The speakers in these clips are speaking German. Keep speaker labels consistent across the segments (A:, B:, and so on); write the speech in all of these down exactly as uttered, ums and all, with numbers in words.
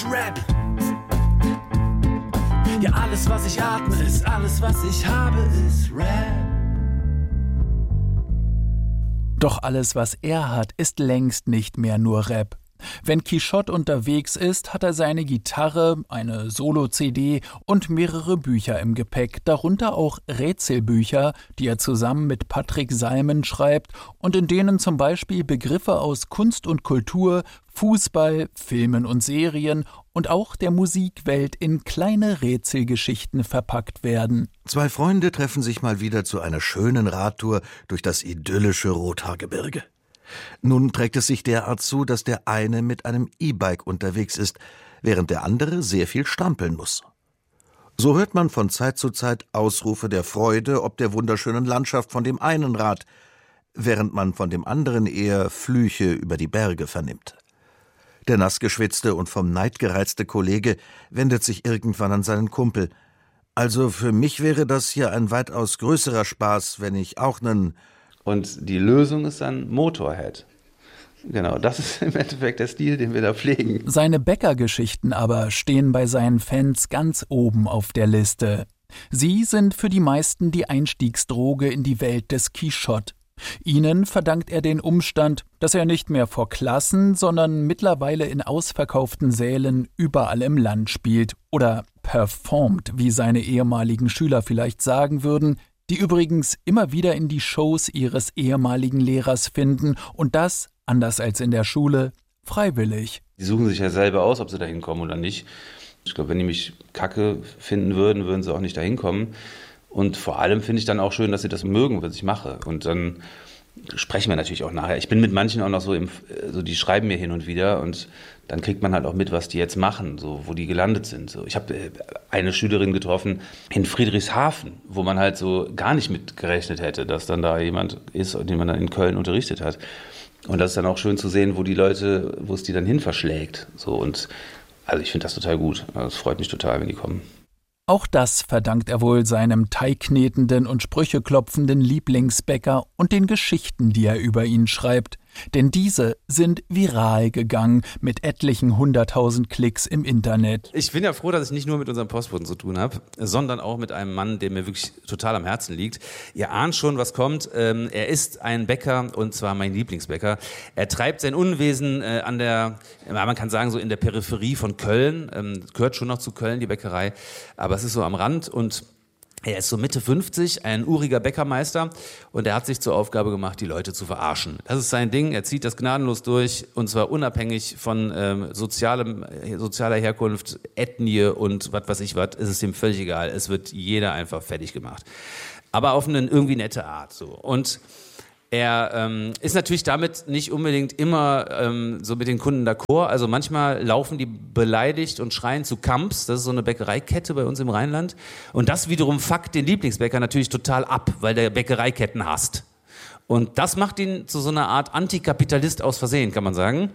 A: Rap. Ja, alles, was ich atme, ist alles, was ich habe, ist Rap.
B: Doch alles, was er hat, ist längst nicht mehr nur Rap. Wenn Quichotte unterwegs ist, hat er seine Gitarre, eine Solo-C D und mehrere Bücher im Gepäck, darunter auch Rätselbücher, die er zusammen mit Patrick Salmen schreibt und in denen zum Beispiel Begriffe aus Kunst und Kultur, Fußball, Filmen und Serien und auch der Musikwelt in kleine Rätselgeschichten verpackt werden.
C: Zwei Freunde treffen sich mal wieder zu einer schönen Radtour durch das idyllische Rothaargebirge. Nun trägt es sich derart zu, dass der eine mit einem E-Bike unterwegs ist, während der andere sehr viel strampeln muss. So hört man von Zeit zu Zeit Ausrufe der Freude ob der wunderschönen Landschaft von dem einen Rad, während man von dem anderen eher Flüche über die Berge vernimmt. Der nassgeschwitzte und vom Neid gereizte Kollege wendet sich irgendwann an seinen Kumpel. Also für mich wäre das hier ein weitaus größerer Spaß, wenn ich auch nen...
D: Und die Lösung ist dann Motorhead. Genau, das ist im Endeffekt der Stil, den wir da pflegen.
B: Seine Bäckergeschichten aber stehen bei seinen Fans ganz oben auf der Liste. Sie sind für die meisten die Einstiegsdroge in die Welt des Quichotte. Ihnen verdankt er den Umstand, dass er nicht mehr vor Klassen, sondern mittlerweile in ausverkauften Sälen überall im Land spielt oder performt, wie seine ehemaligen Schüler vielleicht sagen würden, die übrigens immer wieder in die Shows ihres ehemaligen Lehrers finden und das, anders als in der Schule, freiwillig.
D: Die suchen sich ja selber aus, ob sie da hinkommen oder nicht. Ich glaube, wenn die mich kacke finden würden, würden sie auch nicht da hinkommen. Und vor allem finde ich dann auch schön, dass sie das mögen, was ich mache. Und dann sprechen wir natürlich auch nachher. Ich bin mit manchen auch noch so, im, so die schreiben mir hin und wieder und dann kriegt man halt auch mit, was die jetzt machen, so wo die gelandet sind. So, ich habe eine Schülerin getroffen in Friedrichshafen, wo man halt so gar nicht mit gerechnet hätte, dass dann da jemand ist, den man dann in Köln unterrichtet hat. Und das ist dann auch schön zu sehen, wo die Leute, wo es die dann hin verschlägt. So, und also ich finde das total gut. Es freut mich total, wenn die kommen.
B: Auch das verdankt er wohl seinem teigknetenden und sprücheklopfenden Lieblingsbäcker und den Geschichten, die er über ihn schreibt. Denn diese sind viral gegangen mit etlichen hunderttausend Klicks im Internet.
D: Ich bin ja froh, dass ich nicht nur mit unserem Postboten zu tun habe, sondern auch mit einem Mann, der mir wirklich total am Herzen liegt. Ihr ahnt schon, was kommt. Ähm, er ist ein Bäcker und zwar mein Lieblingsbäcker. Er treibt sein Unwesen äh, an der, man kann sagen so in der Peripherie von Köln. Ähm, gehört schon noch zu Köln, die Bäckerei, aber es ist so am Rand und er ist so Mitte fünfzig, ein uriger Bäckermeister und er hat sich zur Aufgabe gemacht, die Leute zu verarschen. Das ist sein Ding, er zieht das gnadenlos durch und zwar unabhängig von ähm, sozialem, sozialer Herkunft, Ethnie und was weiß ich was, ist es ihm völlig egal. Es wird jeder einfach fertig gemacht. Aber auf eine irgendwie nette Art. So. Und er ähm, ist natürlich damit nicht unbedingt immer ähm, so mit den Kunden d'accord. Also manchmal laufen die beleidigt und schreien zu Kamps. Das ist so eine Bäckereikette bei uns im Rheinland. Und das wiederum fuckt den Lieblingsbäcker natürlich total ab, weil der Bäckereiketten hasst. Und das macht ihn zu so einer Art Antikapitalist aus Versehen, kann man sagen.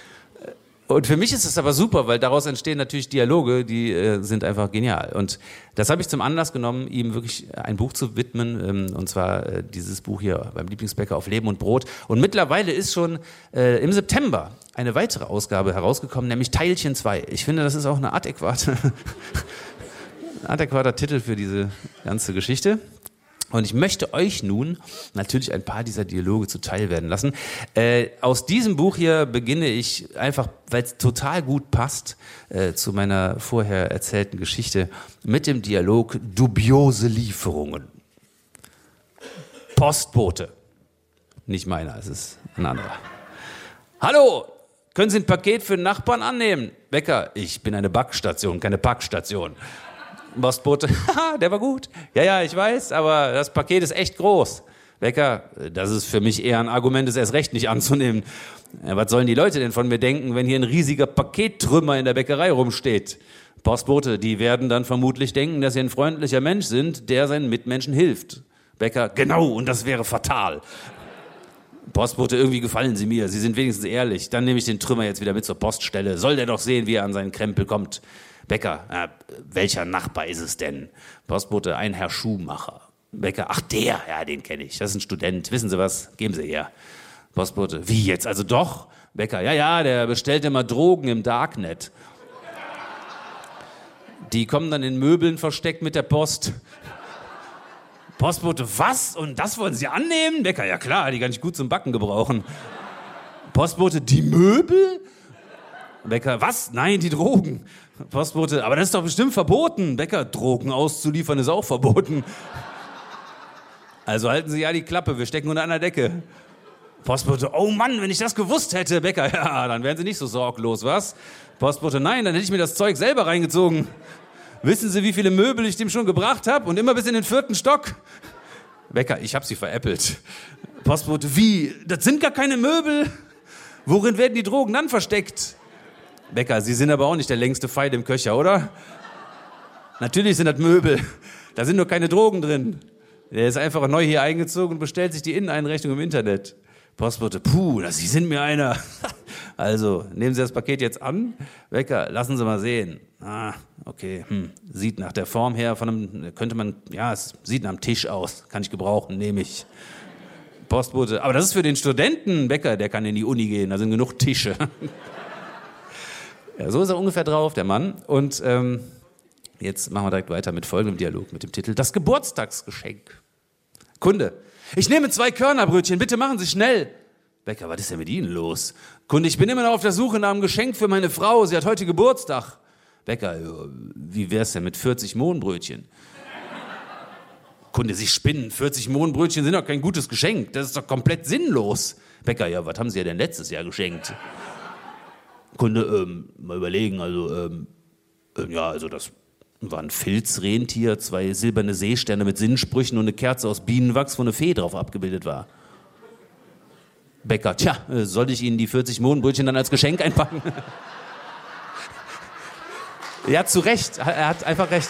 D: Und für mich ist es aber super, weil daraus entstehen natürlich Dialoge, die äh, sind einfach genial. Und das habe ich zum Anlass genommen, ihm wirklich ein Buch zu widmen, ähm, und zwar äh, dieses Buch hier beim Lieblingsbäcker auf Leben und Brot. Und mittlerweile ist schon äh, im September eine weitere Ausgabe herausgekommen, nämlich Teilchen zwei. Ich finde, das ist auch eine adäquate, adäquater Titel für diese ganze Geschichte. Und ich möchte euch nun natürlich ein paar dieser Dialoge zuteil werden lassen. Äh, aus diesem Buch hier beginne ich einfach, weil es total gut passt äh, zu meiner vorher erzählten Geschichte, mit dem Dialog dubiose Lieferungen. Postbote. Nicht meiner, es ist ein anderer. Hallo, können Sie ein Paket für den Nachbarn annehmen? Bäcker, ich bin eine Backstation, keine Packstation. Postbote, haha, der war gut. Ja, ja, ich weiß, aber das Paket ist echt groß. Bäcker, das ist für mich eher ein Argument, es erst recht nicht anzunehmen. Ja, was sollen die Leute denn von mir denken, wenn hier ein riesiger Pakettrümmer in der Bäckerei rumsteht? Postbote, die werden dann vermutlich denken, dass Sie ein freundlicher Mensch sind, der seinen Mitmenschen hilft. Bäcker, genau, und das wäre fatal. Postbote, irgendwie gefallen Sie mir, Sie sind wenigstens ehrlich. Dann nehme ich den Trümmer jetzt wieder mit zur Poststelle. Soll der doch sehen, wie er an seinen Krempel kommt. Bäcker, äh, welcher Nachbar ist es denn? Postbote, ein Herr Schuhmacher. Bäcker, ach der, ja, den kenne ich. Das ist ein Student. Wissen Sie was? Geben Sie her. Postbote, wie jetzt? Also doch? Bäcker, ja, ja, der bestellt immer Drogen im Darknet. Die kommen dann in Möbeln versteckt mit der Post. Postbote, was? Und das wollen Sie annehmen? Bäcker, ja klar, die kann ich gut zum Backen gebrauchen. Postbote, die Möbel? Bäcker, was? Nein, die Drogen. Postbote, aber das ist doch bestimmt verboten. Bäcker, Drogen auszuliefern ist auch verboten. Also halten Sie ja die Klappe, wir stecken unter einer Decke. Postbote, oh Mann, wenn ich das gewusst hätte. Bäcker, ja, dann wären Sie nicht so sorglos, was? Postbote, nein, dann hätte ich mir das Zeug selber reingezogen. Wissen Sie, wie viele Möbel ich dem schon gebracht habe? Und immer bis in den vierten Stock. Bäcker, ich habe sie veräppelt. Postbote, wie? Das sind gar keine Möbel. Worin werden die Drogen dann versteckt? Bäcker, Sie sind aber auch nicht der längste Pfeil im Köcher, oder? Natürlich sind das Möbel. Da sind nur keine Drogen drin. Der ist einfach neu hier eingezogen und bestellt sich die Inneneinrichtung im Internet. Postbote, puh, das, Sie sind mir einer. Also, nehmen Sie das Paket jetzt an. Bäcker, lassen Sie mal sehen. Ah, okay, hm. Sieht nach der Form her von einem, könnte man, ja, es sieht nach einem Tisch aus. Kann ich gebrauchen, nehme ich. Postbote, aber das ist für den Studenten. Bäcker, der kann in die Uni gehen, da sind genug Tische. Ja, so ist er ungefähr drauf, der Mann. Und ähm, jetzt machen wir direkt weiter mit folgendem Dialog, mit dem Titel Das Geburtstagsgeschenk. Kunde, ich nehme zwei Körnerbrötchen, bitte machen Sie schnell. Bäcker, was ist denn mit Ihnen los? Kunde, ich bin immer noch auf der Suche nach einem Geschenk für meine Frau, sie hat heute Geburtstag. Bäcker, wie wär's denn mit vierzig Mohnbrötchen? Kunde, Sie spinnen, vierzig Mohnbrötchen sind doch kein gutes Geschenk, das ist doch komplett sinnlos. Bäcker, ja, was haben Sie ja denn letztes Jahr geschenkt? Kunde, ähm, mal überlegen, also, ähm, ähm, ja, also das war ein Filzrentier, zwei silberne Seesterne mit Sinnsprüchen und eine Kerze aus Bienenwachs, wo eine Fee drauf abgebildet war. Bäcker, tja, äh, sollte ich Ihnen die vierzig Mohnbrötchen dann als Geschenk einpacken? Ja, zu Recht, er hat einfach recht.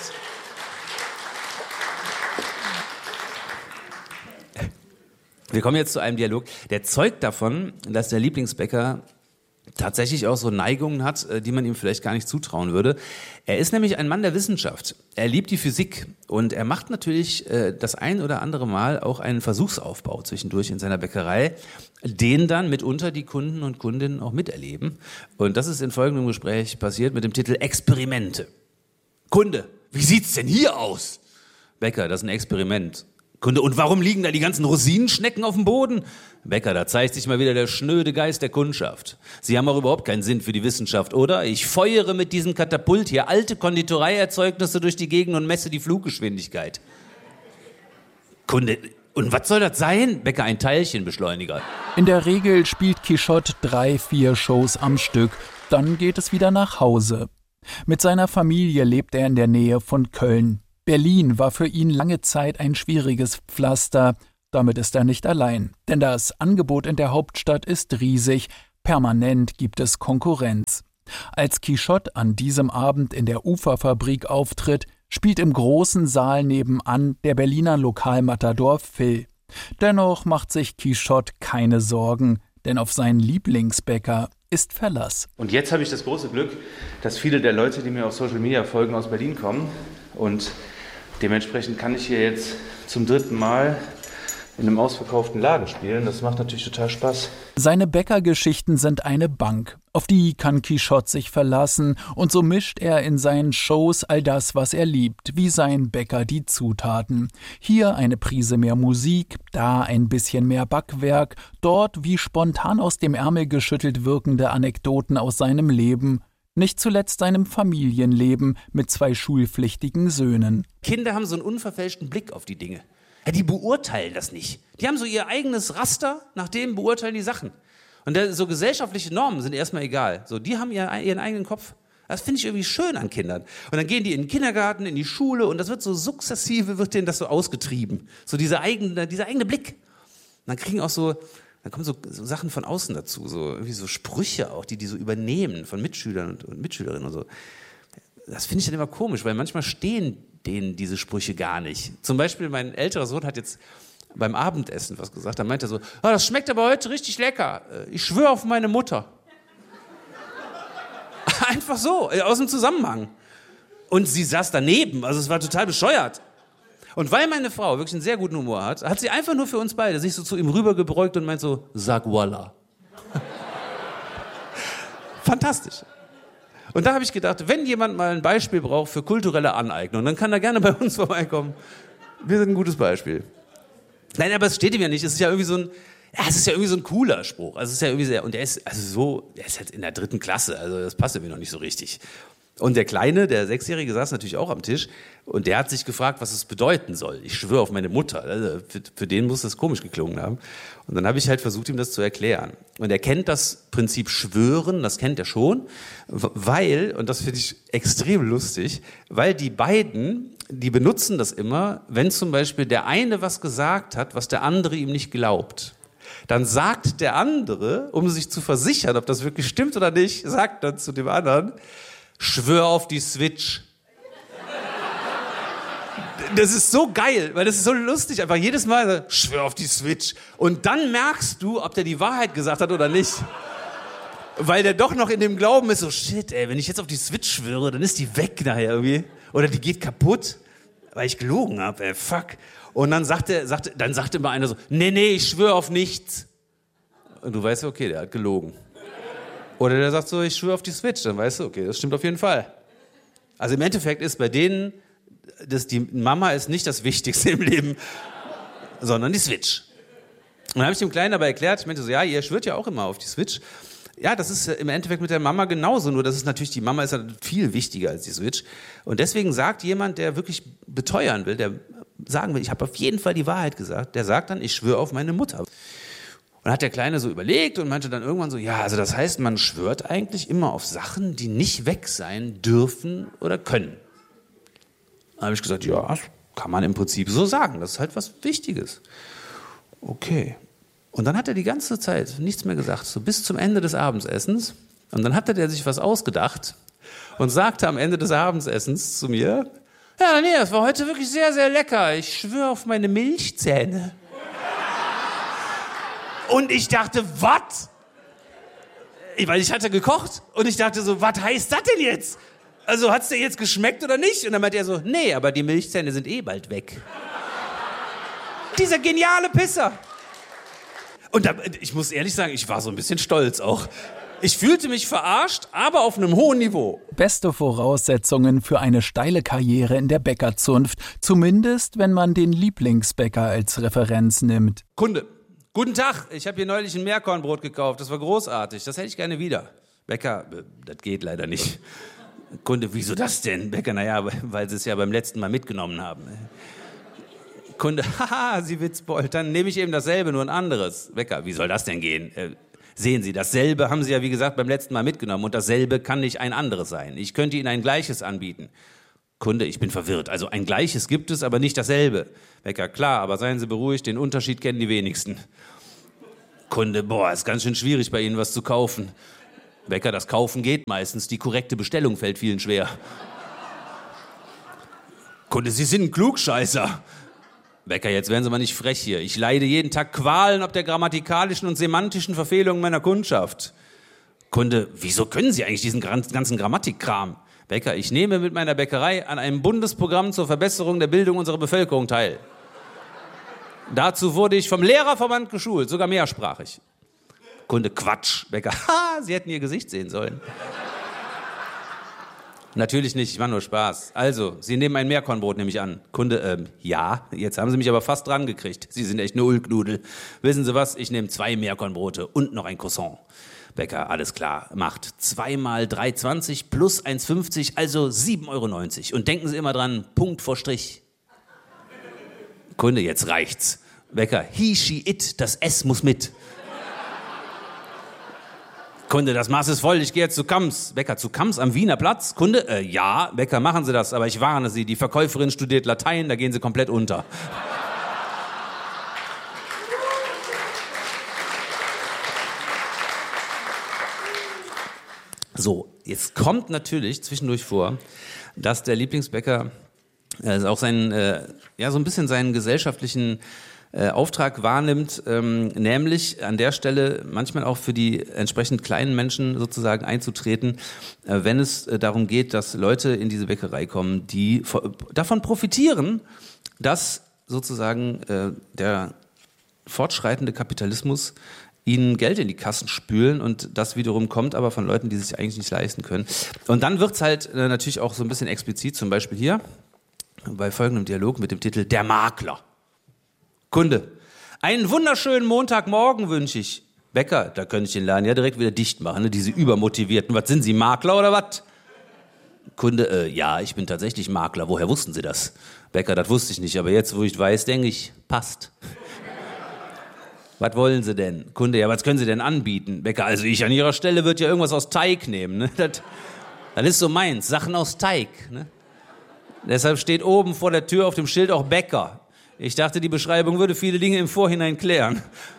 D: Wir kommen jetzt zu einem Dialog, der zeugt davon, dass der Lieblingsbäcker tatsächlich auch so Neigungen hat, die man ihm vielleicht gar nicht zutrauen würde. Er ist nämlich ein Mann der Wissenschaft. Er liebt die Physik und er macht natürlich äh, das ein oder andere Mal auch einen Versuchsaufbau zwischendurch in seiner Bäckerei, den dann mitunter die Kunden und Kundinnen auch miterleben. Und das ist in folgendem Gespräch passiert mit dem Titel Experimente. Kunde, wie sieht's denn hier aus? Bäcker, das ist ein Experiment. Kunde, und warum liegen da die ganzen Rosinenschnecken auf dem Boden? Bäcker, da zeigt sich mal wieder der schnöde Geist der Kundschaft. Sie haben auch überhaupt keinen Sinn für die Wissenschaft, oder? Ich feuere mit diesem Katapult hier alte Konditoreierzeugnisse durch die Gegend und messe die Fluggeschwindigkeit. Kunde, und was soll das sein? Bäcker, ein Teilchenbeschleuniger.
B: In der Regel spielt Quichotte drei, vier Shows am Stück. Dann geht es wieder nach Hause. Mit seiner Familie lebt er in der Nähe von Köln. Berlin war für ihn lange Zeit ein schwieriges Pflaster. Damit ist er nicht allein, denn das Angebot in der Hauptstadt ist riesig, permanent gibt es Konkurrenz. Als Quichotte an diesem Abend in der Uferfabrik auftritt, spielt im großen Saal nebenan der Berliner Lokalmatador Phil. Dennoch macht sich Quichotte keine Sorgen, denn auf seinen Lieblingsbäcker ist Verlass.
E: Und jetzt habe ich das große Glück, dass viele der Leute, die mir auf Social Media folgen, aus Berlin kommen und dementsprechend kann ich hier jetzt zum dritten Mal in einem ausverkauften Laden spielen. Das macht natürlich total Spaß.
B: Seine Bäckergeschichten sind eine Bank. Auf die kann Quichotte sich verlassen und so mischt er in seinen Shows all das, was er liebt, wie sein Bäcker die Zutaten. Hier eine Prise mehr Musik, da ein bisschen mehr Backwerk, dort wie spontan aus dem Ärmel geschüttelt wirkende Anekdoten aus seinem Leben. Nicht zuletzt seinem Familienleben mit zwei schulpflichtigen Söhnen.
D: Kinder haben so einen unverfälschten Blick auf die Dinge. Ja, die beurteilen das nicht. Die haben so ihr eigenes Raster, nach dem beurteilen die Sachen. Und da, so gesellschaftliche Normen sind erstmal egal. So, die haben ihr, ihren eigenen Kopf. Das finde ich irgendwie schön an Kindern. Und dann gehen die in den Kindergarten, in die Schule und das wird so sukzessive, wird denen das so ausgetrieben. So dieser eigene, dieser eigene Blick. Und dann kriegen auch so, dann kommen so, so Sachen von außen dazu, so irgendwie so Sprüche auch, die die so übernehmen von Mitschülern und, und Mitschülerinnen und so. Das finde ich dann immer komisch, weil manchmal stehen denen diese Sprüche gar nicht. Zum Beispiel mein älterer Sohn hat jetzt beim Abendessen was gesagt, da meinte er so, oh, das schmeckt aber heute richtig lecker, ich schwöre auf meine Mutter. Einfach so, aus dem Zusammenhang. Und sie saß daneben, also es war total bescheuert. Und weil meine Frau wirklich einen sehr guten Humor hat, hat sie einfach nur für uns beide sich so zu ihm rübergebeugt und meint so, sag voila. Fantastisch. Und da habe ich gedacht, wenn jemand mal ein Beispiel braucht für kulturelle Aneignung, dann kann er gerne bei uns vorbeikommen. Wir sind ein gutes Beispiel. Nein, aber es steht ihm ja nicht. Es ist ja irgendwie so ein, ja, es ist ja irgendwie so ein cooler Spruch. Also es ist ja irgendwie sehr, und der ist also so, der ist halt in der dritten Klasse. Also das passt mir noch nicht so richtig. Und der Kleine, der Sechsjährige, saß natürlich auch am Tisch und der hat sich gefragt, was es bedeuten soll. Ich schwöre auf meine Mutter. Also für, für den muss das komisch geklungen haben. Und dann habe ich halt versucht, ihm das zu erklären. Und er kennt das Prinzip Schwören, das kennt er schon, weil, und das finde ich extrem lustig, weil die beiden, die benutzen das immer, wenn zum Beispiel der eine was gesagt hat, was der andere ihm nicht glaubt. Dann sagt der andere, um sich zu versichern, ob das wirklich stimmt oder nicht, sagt dann zu dem anderen, schwör auf die Switch. Das ist so geil, weil das ist so lustig. Einfach jedes Mal, schwör auf die Switch. Und dann merkst du, ob der die Wahrheit gesagt hat oder nicht. Weil der doch noch in dem Glauben ist, so shit, ey, wenn ich jetzt auf die Switch schwöre, dann ist die weg nachher irgendwie. Oder die geht kaputt, weil ich gelogen habe, ey, fuck. Und dann sagte, sagte, dann sagte immer einer so, nee, nee, ich schwöre auf nichts. Und du weißt, okay, der hat gelogen. Oder der sagt so, ich schwöre auf die Switch. Dann weißt du, okay, das stimmt auf jeden Fall. Also im Endeffekt ist bei denen, dass die Mama ist nicht das Wichtigste im Leben, sondern die Switch. Und dann habe ich dem Kleinen aber erklärt, ich meinte so, ja, ihr schwört ja auch immer auf die Switch. Ja, das ist im Endeffekt mit der Mama genauso, nur das ist natürlich, die Mama ist ja viel wichtiger als die Switch. Und deswegen sagt jemand, der wirklich beteuern will, der sagen will, ich habe auf jeden Fall die Wahrheit gesagt, der sagt dann, ich schwöre auf meine Mutter. Und hat der Kleine so überlegt und meinte dann irgendwann so, ja, also das heißt, man schwört eigentlich immer auf Sachen, die nicht weg sein dürfen oder können. Dann habe ich gesagt, ja, das kann man im Prinzip so sagen, das ist halt was Wichtiges. Okay. Und dann hat er die ganze Zeit nichts mehr gesagt, so bis zum Ende des Abendessens. Und dann hatte der sich was ausgedacht und sagte am Ende des Abendessens zu mir, ja, nee, das war heute wirklich sehr, sehr lecker. Ich schwöre auf meine Milchzähne. Und ich dachte, was? Weil ich hatte gekocht und ich dachte so, was heißt das denn jetzt? Also hat's dir jetzt geschmeckt oder nicht? Und dann meinte er so, nee, aber die Milchzähne sind eh bald weg. Dieser geniale Pisser. Und da, ich muss ehrlich sagen, ich war so ein bisschen stolz auch. Ich fühlte mich verarscht, aber auf einem hohen Niveau.
B: Beste Voraussetzungen für eine steile Karriere in der Bäckerzunft. Zumindest, wenn man den Lieblingsbäcker als Referenz nimmt.
D: Kunde. Guten Tag, ich habe hier neulich ein Meerkornbrot gekauft, das war großartig, das hätte ich gerne wieder. Bäcker, das geht leider nicht. Kunde, wieso das denn? Bäcker, naja, weil sie es ja beim letzten Mal mitgenommen haben. Kunde, haha, Sie Witzbold, dann nehme ich eben dasselbe, nur ein anderes. Bäcker, wie soll das denn gehen? Äh, sehen Sie, dasselbe haben Sie ja wie gesagt beim letzten Mal mitgenommen und dasselbe kann nicht ein anderes sein. Ich könnte Ihnen ein gleiches anbieten. Kunde, ich bin verwirrt. Also ein gleiches gibt es, aber nicht dasselbe. Bäcker, klar, aber seien Sie beruhigt, den Unterschied kennen die wenigsten. Kunde, boah, ist ganz schön schwierig bei Ihnen was zu kaufen. Bäcker, das Kaufen geht meistens, die korrekte Bestellung fällt vielen schwer. Kunde, Sie sind ein Klugscheißer. Bäcker, jetzt werden Sie mal nicht frech hier. Ich leide jeden Tag Qualen ob der grammatikalischen und semantischen Verfehlungen meiner Kundschaft. Kunde, wieso können Sie eigentlich diesen ganzen Grammatikkram? Bäcker, ich nehme mit meiner Bäckerei an einem Bundesprogramm zur Verbesserung der Bildung unserer Bevölkerung teil. Dazu wurde ich vom Lehrerverband geschult, sogar mehrsprachig. Kunde, Quatsch. Bäcker, ha, Sie hätten Ihr Gesicht sehen sollen. Natürlich nicht, ich mache nur Spaß. Also, Sie nehmen ein Meerkornbrot, nehme ich an. Kunde, ähm, ja, jetzt haben Sie mich aber fast dran gekriegt. Sie sind echt eine Ulknudel. Wissen Sie was, ich nehme zwei Meerkornbrote und noch ein Croissant. Bäcker, alles klar, macht zwei mal drei Euro zwanzig plus eins Euro fünfzig, also sieben Euro neunzig. Und denken Sie immer dran, Punkt vor Strich. Kunde, jetzt reicht's. Bäcker, he, she, it, das S muss mit. Kunde, das Maß ist voll, ich gehe jetzt zu Kamms. Bäcker, zu Kamms am Wiener Platz? Kunde, äh, ja. Bäcker, machen Sie das, aber ich warne Sie, die Verkäuferin studiert Latein, da gehen Sie komplett unter. So, jetzt kommt natürlich zwischendurch vor, dass der Lieblingsbäcker äh, auch seinen, äh, ja, so ein bisschen seinen gesellschaftlichen äh, Auftrag wahrnimmt, ähm, nämlich an der Stelle manchmal auch für die entsprechend kleinen Menschen sozusagen einzutreten, äh, wenn es äh, darum geht, dass Leute in diese Bäckerei kommen, die vo- davon profitieren, dass sozusagen äh, der fortschreitende Kapitalismus ihnen Geld in die Kassen spülen und das wiederum kommt aber von Leuten, die sich eigentlich nicht leisten können. Und dann wird's halt äh, natürlich auch so ein bisschen explizit, zum Beispiel hier bei folgendem Dialog mit dem Titel Der Makler. Kunde: Einen wunderschönen Montagmorgen wünsche ich. Bäcker: Da könnte ich den Laden ja direkt wieder dicht machen, ne? Diese Übermotivierten. Was sind Sie, Makler oder was? Kunde: äh, Ja, ich bin tatsächlich Makler. Woher wussten Sie das? Bäcker: Das wusste ich nicht, aber jetzt, wo ich weiß, denke ich, passt. Was wollen Sie denn? Kunde: Ja, was können Sie denn anbieten? Bäcker: Also ich an Ihrer Stelle würde ja irgendwas aus Teig nehmen. Ne? Das, das ist so meins, Sachen aus Teig. Ne? Deshalb steht oben vor der Tür auf dem Schild auch Bäcker. Ich dachte, die Beschreibung würde viele Dinge im Vorhinein klären.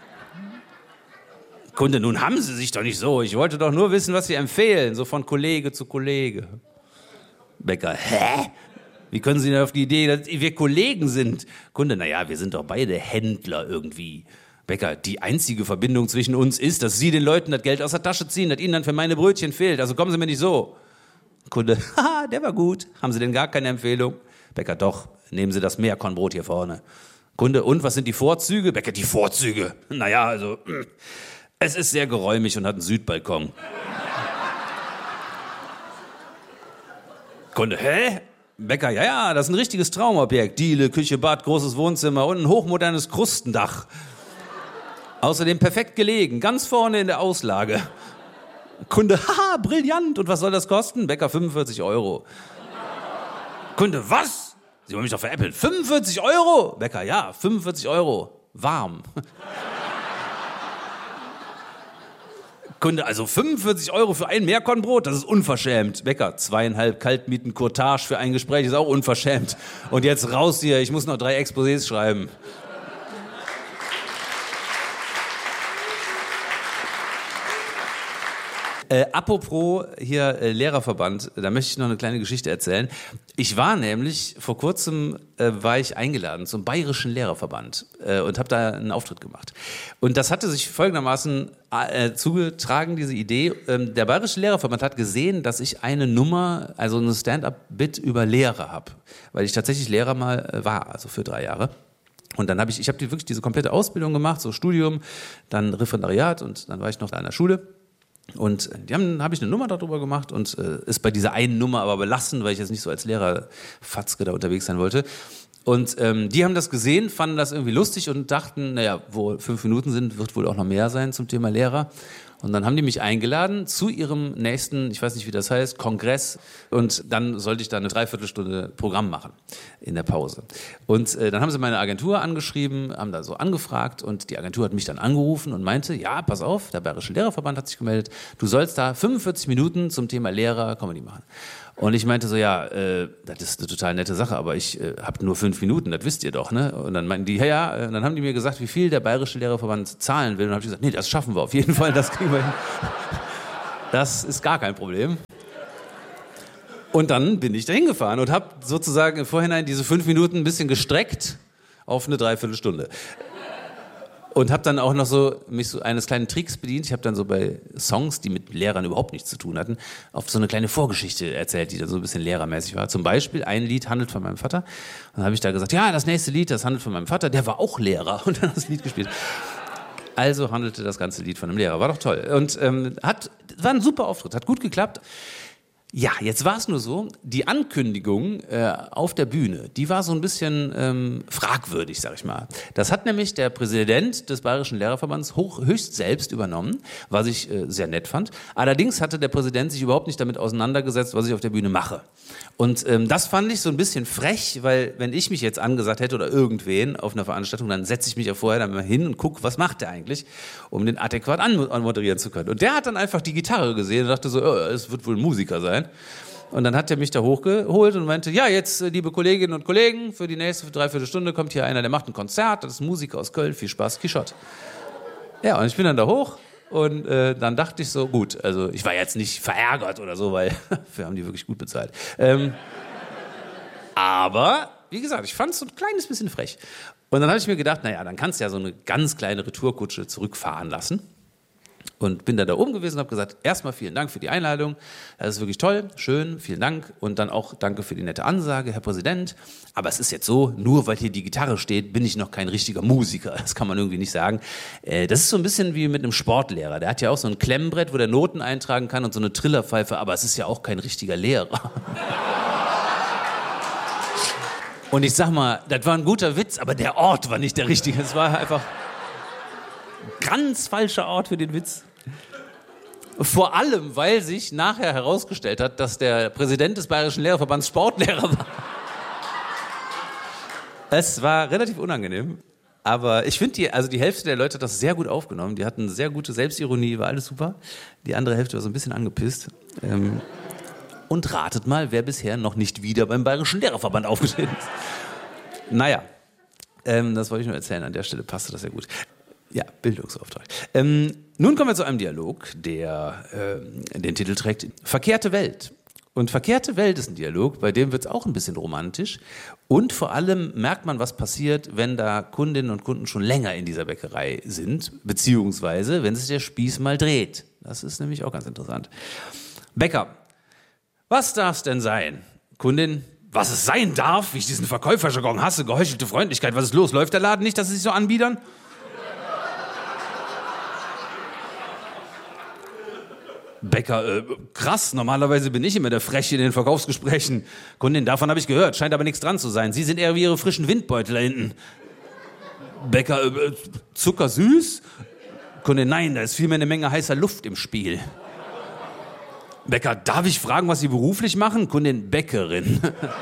D: Kunde: Nun haben Sie sich doch nicht so. Ich wollte doch nur wissen, was Sie empfehlen, so von Kollege zu Kollege. Bäcker: Hä? Wie können Sie denn auf die Idee, dass wir Kollegen sind? Kunde: Naja, wir sind doch beide Händler irgendwie. Bäcker: Die einzige Verbindung zwischen uns ist, dass Sie den Leuten das Geld aus der Tasche ziehen, das Ihnen dann für meine Brötchen fehlt. Also kommen Sie mir nicht so. Kunde: Haha, der war gut. Haben Sie denn gar keine Empfehlung? Bäcker: Doch, nehmen Sie das Meerkornbrot hier vorne. Kunde: Und, was sind die Vorzüge? Bäcker: Die Vorzüge? Naja, also, es ist sehr geräumig und hat einen Südbalkon. Kunde: Hä? Bäcker: Ja, ja, das ist ein richtiges Traumobjekt. Diele, Küche, Bad, großes Wohnzimmer und ein hochmodernes Krustendach. Außerdem perfekt gelegen, ganz vorne in der Auslage. Kunde: Haha, brillant. Und was soll das kosten? Bäcker: fünfundvierzig Euro. Kunde: Was? Sie wollen mich doch veräppeln. fünfundvierzig Euro? Bäcker: Ja, fünfundvierzig Euro. Warm. Kunde: Also fünfundvierzig Euro für ein Meerkornbrot? Das ist unverschämt. Bäcker: Zweieinhalb Kaltmieten Cottage für ein Gespräch ist auch unverschämt. Und jetzt raus hier, ich muss noch drei Exposés schreiben. Äh, apropos hier äh, Lehrerverband, da möchte ich noch eine kleine Geschichte erzählen. Ich war nämlich, vor kurzem äh, war ich eingeladen zum Bayerischen Lehrerverband äh, und habe da einen Auftritt gemacht. Und das hatte sich folgendermaßen äh, zugetragen, diese Idee. Ähm, der Bayerische Lehrerverband hat gesehen, dass ich eine Nummer, also eine Stand-up-Bit über Lehrer habe. Weil ich tatsächlich Lehrer mal äh, war, also für drei Jahre. Und dann habe ich, ich habe wirklich diese komplette Ausbildung gemacht, so Studium, dann Referendariat und dann war ich noch an der Schule. Und die haben, habe ich eine Nummer darüber gemacht und äh, ist bei dieser einen Nummer aber belassen, weil ich jetzt nicht so als Lehrerfatzke da unterwegs sein wollte. Und ähm, die haben das gesehen, fanden das irgendwie lustig und dachten, naja, wo fünf Minuten sind, wird wohl auch noch mehr sein zum Thema Lehrer. Und dann haben die mich eingeladen zu ihrem nächsten, ich weiß nicht, wie das heißt, Kongress. Und dann sollte ich da eine Dreiviertelstunde Programm machen in der Pause. Und äh, dann haben sie meine Agentur angeschrieben, haben da so angefragt und die Agentur hat mich dann angerufen und meinte, ja, pass auf, der Bayerische Lehrerverband hat sich gemeldet, du sollst da fünfundvierzig Minuten zum Thema Lehrer Comedy machen. Und ich meinte so, ja, äh, das ist eine total nette Sache, aber ich äh, habe nur fünf Minuten, das wisst ihr doch, ne? Und dann meinten die, ja, ja, und dann haben die mir gesagt, wie viel der Bayerische Lehrerverband zahlen will. Und dann habe ich gesagt, nee, das schaffen wir auf jeden Fall, das kriegen wir hin. Das ist gar kein Problem. Und dann bin ich da hingefahren und habe sozusagen im Vorhinein diese fünf Minuten ein bisschen gestreckt auf eine Dreiviertelstunde. Und habe dann auch noch so mich so eines kleinen Tricks bedient. Ich habe dann so bei Songs, die mit Lehrern überhaupt nichts zu tun hatten, auf so eine kleine Vorgeschichte erzählt, die dann so ein bisschen lehrermäßig war. Zum Beispiel ein Lied handelt von meinem Vater. Und dann habe ich da gesagt, ja, das nächste Lied, das handelt von meinem Vater, der war auch Lehrer. Und dann das Lied gespielt. Also handelte das ganze Lied von einem Lehrer. War doch toll. Und ähm, hat, war ein super Auftritt, hat gut geklappt. Ja, jetzt war es nur so, die Ankündigung äh, auf der Bühne, die war so ein bisschen ähm, fragwürdig, sag ich mal. Das hat nämlich der Präsident des Bayerischen Lehrerverbands hoch, höchst selbst übernommen, was ich äh, sehr nett fand. Allerdings hatte der Präsident sich überhaupt nicht damit auseinandergesetzt, was ich auf der Bühne mache. Und ähm, das fand ich so ein bisschen frech, weil wenn ich mich jetzt angesagt hätte oder irgendwen auf einer Veranstaltung, dann setze ich mich ja vorher dann mal hin und gucke, was macht der eigentlich, um den adäquat anmoderieren zu können. Und der hat dann einfach die Gitarre gesehen und dachte so, oh, es wird wohl ein Musiker sein. Und dann hat er mich da hochgeholt und meinte, ja, jetzt, liebe Kolleginnen und Kollegen, für die nächste Dreiviertelstunde kommt hier einer, der macht ein Konzert, das ist ein Musiker aus Köln, viel Spaß, Quichotte. Ja, und ich bin dann da hoch und äh, dann dachte ich so, gut, also ich war jetzt nicht verärgert oder so, weil wir haben die wirklich gut bezahlt. Ähm, aber, wie gesagt, ich fand es so ein kleines bisschen frech. Und dann habe ich mir gedacht, naja, dann kannst du ja so eine ganz kleine Retourkutsche zurückfahren lassen. Und bin dann da oben gewesen und habe gesagt, erstmal vielen Dank für die Einladung, das ist wirklich toll, schön, vielen Dank und dann auch danke für die nette Ansage, Herr Präsident. Aber es ist jetzt so, nur weil hier die Gitarre steht, bin ich noch kein richtiger Musiker, das kann man irgendwie nicht sagen. Das ist so ein bisschen wie mit einem Sportlehrer, der hat ja auch so ein Klemmbrett, wo der Noten eintragen kann und so eine Trillerpfeife, aber es ist ja auch kein richtiger Lehrer. Und ich sag mal, das war ein guter Witz, aber der Ort war nicht der richtige, es war einfach... Ganz falscher Ort für den Witz. Vor allem, weil sich nachher herausgestellt hat, dass der Präsident des Bayerischen Lehrerverbands Sportlehrer war. Es war relativ unangenehm, aber ich finde, die, also die Hälfte der Leute hat das sehr gut aufgenommen. Die hatten sehr gute Selbstironie, war alles super. Die andere Hälfte war so ein bisschen angepisst. Ähm, und ratet mal, wer bisher noch nicht wieder beim Bayerischen Lehrerverband aufgetreten ist. Naja, ähm, das wollte ich nur erzählen. An der Stelle passte das sehr gut. Ja, Bildungsauftrag. Ähm, nun kommen wir zu einem Dialog, der äh, den Titel trägt Verkehrte Welt. Und Verkehrte Welt ist ein Dialog, bei dem wird es auch ein bisschen romantisch. Und vor allem merkt man, was passiert, wenn da Kundinnen und Kunden schon länger in dieser Bäckerei sind, beziehungsweise wenn sich der Spieß mal dreht. Das ist nämlich auch ganz interessant. Bäcker, was darf's denn sein? Kundin, was es sein darf, wie ich diesen Verkäuferjargon hasse, geheuchelte Freundlichkeit, was ist los? Läuft der Laden nicht, dass sie sich so anbiedern? Bäcker, äh, krass, normalerweise bin ich immer der Freche in den Verkaufsgesprächen. Kundin, davon habe ich gehört, scheint aber nichts dran zu sein. Sie sind eher wie Ihre frischen Windbeutel da hinten. Bäcker, äh, zuckersüß? Kundin, nein, da ist vielmehr eine Menge heißer Luft im Spiel. Bäcker, darf ich fragen, was Sie beruflich machen? Kundin, Bäckerin.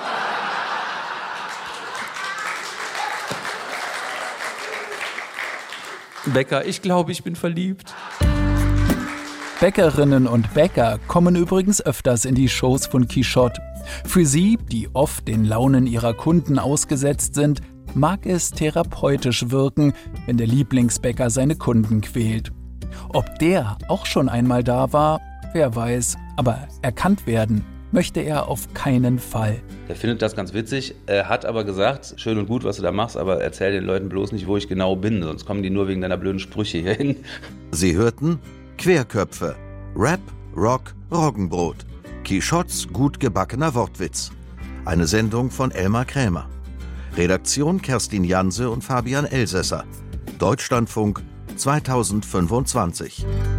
D: Bäcker, ich glaube, ich bin verliebt.
B: Bäckerinnen und Bäcker kommen übrigens öfters in die Shows von Quichotte. Für sie, die oft den Launen ihrer Kunden ausgesetzt sind, mag es therapeutisch wirken, wenn der Lieblingsbäcker seine Kunden quält. Ob der auch schon einmal da war, wer weiß, aber erkannt werden möchte er auf keinen Fall.
D: Der findet das ganz witzig, er hat aber gesagt, schön und gut, was du da machst, aber erzähl den Leuten bloß nicht, wo ich genau bin, sonst kommen die nur wegen deiner blöden Sprüche hier hin.
C: Sie hörten Querköpfe, Rap, Rock, Roggenbrot, Quichottes gut gebackener Wortwitz. Eine Sendung von Elmar Krämer. Redaktion Kerstin Janse und Fabian Elsässer. Deutschlandfunk zweitausendfünfundzwanzig.